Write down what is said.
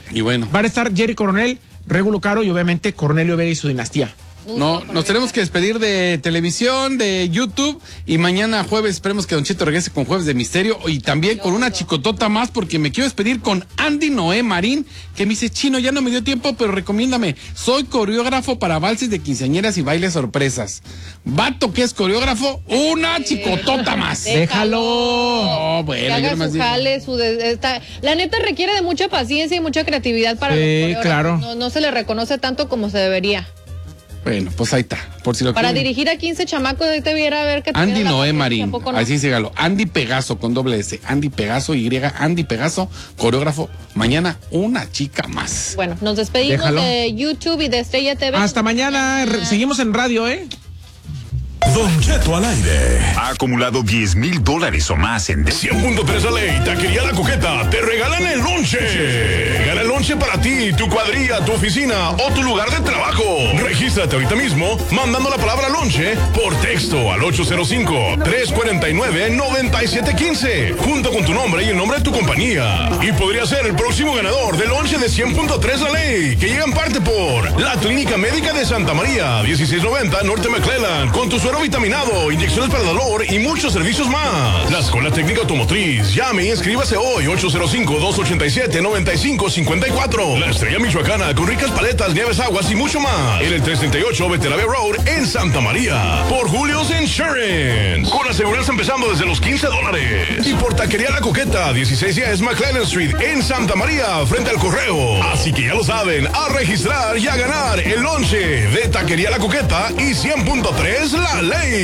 Y bueno. Van a estar Jerry Coronel, Regulo Caro y obviamente Cornelio Vega y su dinastía. No, nos tenemos que despedir de televisión, de YouTube, y mañana jueves esperemos que Don Cheto regrese con Jueves de Misterio y también con una chicotota más, porque me quiero despedir con Andy Noé Marín, que me dice: Chino, ya no me dio tiempo, pero recomiéndame, soy coreógrafo para valses de quinceañeras y bailes sorpresas. Vato que es coreógrafo, una chicotota más. Déjalo. Oh, bueno, que haga yo su jale, la neta requiere de mucha paciencia y mucha creatividad para los coreógrafos. Claro. No se le reconoce tanto como se debería. Bueno, pues ahí está, por si lo Para quieren. dirigir a 15 chamacos, ahí te viera a ver que Andy Noé no? Marín, así sígalo. Andy Pegaso con doble S. Andy Pegaso, Andy Pegaso, coreógrafo. Mañana una chica más. Bueno, nos despedimos Déjalo. de YouTube y de Estrella TV. Hasta mañana. Seguimos en radio, ¿eh? Don Cheto al aire. Ha acumulado $10,000 o más en 100.3 La Ley, Taquería La Coqueta, te regalan el lonche. Gana el lonche para ti, tu cuadrilla, tu oficina o tu lugar de trabajo. Regístrate ahorita mismo mandando la palabra lonche por texto al 805-349-9715, junto con tu nombre y el nombre de tu compañía. Y podría ser el próximo ganador del lonche de 100.3 La Ley, que llega en parte por la Clínica Médica de Santa María, 1690 Norte McClellan, con tu suero vitaminado, inyecciones para el dolor y muchos servicios más. La Escuela Técnica Automotriz. Llame y inscríbase hoy, 805-287-9554. La Estrella Michoacana, con ricas paletas, nieves, aguas y mucho más. En el 338 Beterave Road, en Santa María. Por Julio's Insurance, con aseguranza empezando desde los $15. Y por Taquería La Coqueta, 1610 McLennan Street, en Santa María, frente al correo. Así que ya lo saben, a registrar y a ganar el lonche de Taquería La Coqueta y 100.3 La Ley.